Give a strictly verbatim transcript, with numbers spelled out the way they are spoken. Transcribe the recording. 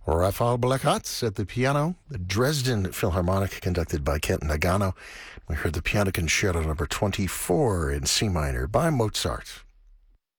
Raphael Blekatz at the piano, the Dresden Philharmonic conducted by Kent Nagano. We heard the piano concerto number twenty-four in C minor by Mozart.